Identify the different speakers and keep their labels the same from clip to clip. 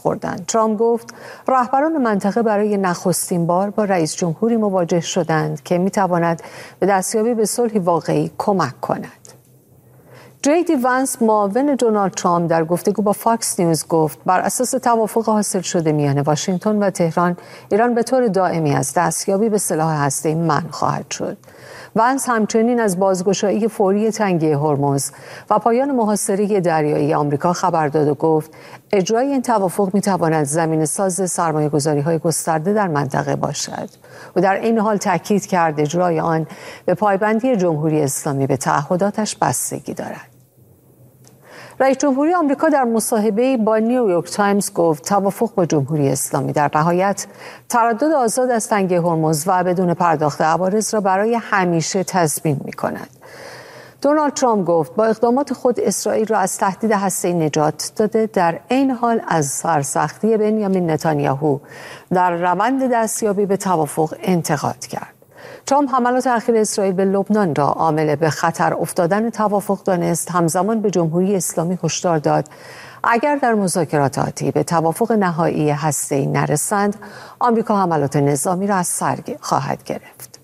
Speaker 1: خوردند. ترامپ گفت رهبران منطقه برای نخستین بار با رئیس جمهوری مواجه شدند که میتواند به دستیابی به صلح واقعی کمک کند. جی وانس معاون دونالد ترامپ در گفتگو با فاکس نیوز گفت بر اساس توافق حاصل شده میان واشنگتن و تهران، ایران به طور دائمی از دستیابی به سلاح هسته‌ای منع خواهد شد. وانس همچنین از بازگشایی فوری تنگه هرمز و پایان محاصره دریایی آمریکا خبر داد و گفت اجرای این توافق میتواند زمینه‌ساز سرمایه‌گذاری‌های گسترده در منطقه باشد و در این حال تاکید کرد اجرای آن به پایبندی جمهوری اسلامی به تعهداتش بستگی دارد. رئیس جمهوری آمریکا در مصاحبه‌ای با نیویورک تایمز گفت توافق با جمهوری اسلامی در نهایت تردد آزاد از تنگه هرمز و بدون پرداخت عوارض را برای همیشه تضمین می‌کند. دونالد ترامپ گفت با اقدامات خود اسرائیل را از تهدید هسته‌ای نجات داده، در عین حال از سرسختی بنیامین نتانیاهو در روند دستیابی به توافق انتقاد کرد. ترامپ حملات اخیر اسرائیل به لبنان را عامل به خطر افتادن توافق دانست، همزمان به جمهوری اسلامی هشدار داد اگر در مذاکرات آتی به توافق نهایی هسته‌ای نرسند، آمریکا حملات نظامی را از سر خواهد گرفت.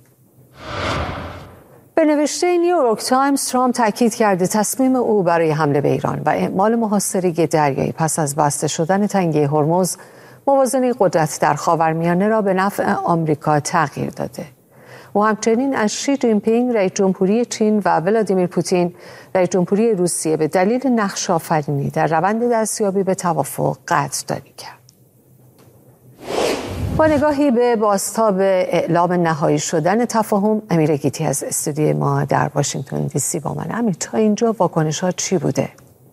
Speaker 1: به نوشته نیویورک تایمز، ترامپ تاکید کرده تصمیم او برای حمله به ایران و اعمال محاصره دریایی پس از بسته شدن تنگه هرمز، موازنه قدرت در خاورمیانه را به نفع آمریکا تغییر داده. و همچنین از شی جین پینگ رئیس جمهوری چین و ولادیمیر پوتین رئیس جمهوری روسیه به دلیل نقش آفرینی در روند دستیابی به توافق قدردانی کرد. با نگاهی به بازتاب اعلام نهایی شدن تفاهم، امیر گیتی از استودیوی ما در واشنگتن دی سی با من. امیر، تا اینجا واکنش ها چی بوده؟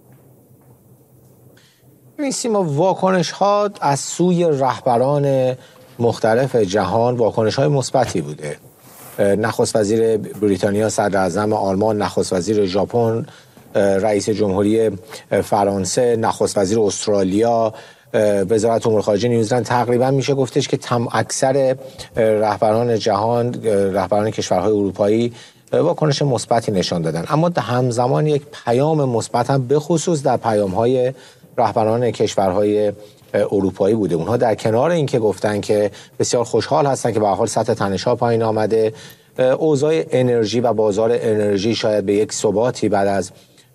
Speaker 2: ما واکنش ها از سوی رهبران مختلف جهان واکنش های مثبتی بوده. نخست وزیر بریتانیا، صدر اعظم آلمان، نخست وزیر ژاپن، رئیس جمهوری فرانسه، نخست وزیر استرالیا، وزارت امور خارجه نیوزلند، تقریبا میشه گفتش که اکثر رهبران جهان، رهبران کشورهای اروپایی واکنش مثبتی نشان دادن. اما همزمان یک پیام مثبت هم به خصوص در پیام‌های رهبران کشورهای اروپایی بوده. اونها در کنار اینکه گفتن که بسیار خوشحال هستن که به هر حال سطح تنش‌ها پایین آمده، اوضاع انرژی و بازار انرژی شاید به یک ثباتی بعد از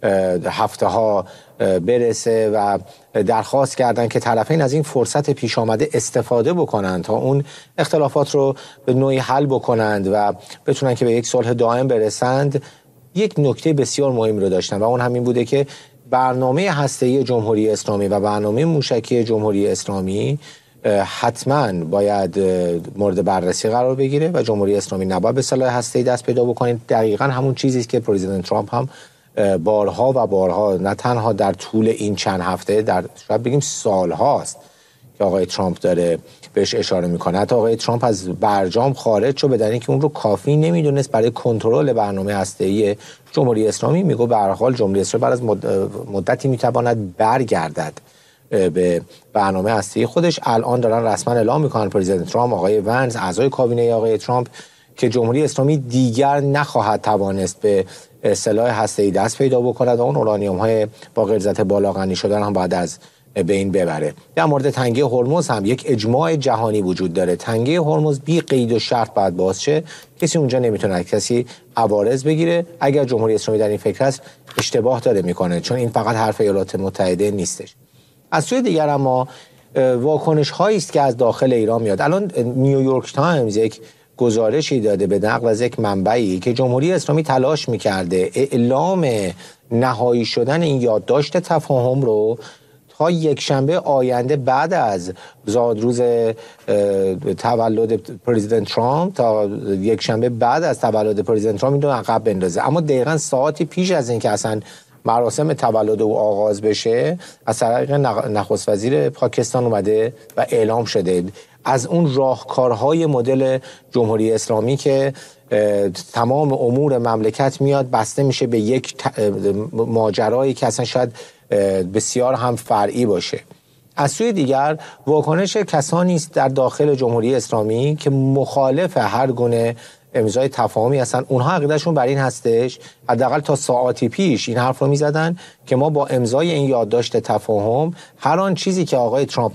Speaker 2: هفته‌ها برسه و درخواست کردن که طرفین از این فرصت پیش آمده استفاده بکنند تا اون اختلافات رو به نوعی حل بکنند و بتونن که به یک صلح دائم برسند. یک نکته بسیار مهم رو داشتن و اون همین بوده که برنامه هسته‌ای جمهوری اسلامی و برنامه موشکی جمهوری اسلامی حتما باید مورد بررسی قرار بگیره و جمهوری اسلامی نباید به سلاح هسته‌ای دست پیدا بکنه. دقیقاً همون چیزی است که پرزیدنت ترامپ هم بارها و بارها، نه تنها در طول این چند هفته، در شاید بگیم سالهاست که آقای ترامپ داره بهش اشاره میکنه. حتی آقای ترامپ از برجام خارج شد بدون اینکه اون رو کافی نمیدونست برای کنترل برنامه هسته‌ای جمهوری اسلامی. میگه به هر حال جمهوری اسلامی بعد از مدتی میتواند برگردد به برنامه هسته‌ای خودش. الان دارن رسما اعلام میکنن پرزیدنت ترامپ، آقای ونس، اعضای کابینه آقای ترامپ، که جمهوری اسلامی دیگر نخواهد توانست به سلاح هسته‌ای دست پیدا بکند و اون اورانیوم‌های با غلظت بالا غنی شدن هم باید از بین ببره. در مورد تنگه هرمز هم یک اجماع جهانی وجود داره. تنگه هرمز بی قید و شرط باید باز شه. کسی اونجا نمیتونه کسی عوارض بگیره. اگر جمهوری اسلامی در این فکر است، اشتباه داره میکنه، چون این فقط حرف ایالات متحده نیستش. از سوی دیگر اما واکنش هایی است که از داخل ایران میاد. الان نیویورک تایمز یک گزارشی داده به نقل از یک منبعی که جمهوری اسلامی تلاش میکرده اعلام نهایی شدن این یادداشت تفاهم رو تا یک شنبه آینده بعد از زادروز تولد پرزیدنت ترامپ، تا یک شنبه بعد از تولد پرزیدنت ترامپ این رو عقب بندازه. اما دقیقاً ساعتی پیش از این که اصلا مراسم تولد او آغاز بشه، از طریق نخست وزیر پاکستان اومده و اعلام شده از اون راهکارهای مدل جمهوری اسلامی که تمام امور مملکت میاد بسته میشه به یک ماجرایی که اصلا شاید بسیار هم فرعی باشه. از سوی دیگر واکنش کسانی است در داخل جمهوری اسلامی که مخالف هر گونه امضای تفاهمی هستن. اونها عقیدهشون بر این هستش، حداقل تا ساعتی پیش این حرف رو میزدن که ما با امضای این یادداشت تفاهم هر آن چیزی که آقای ترامپ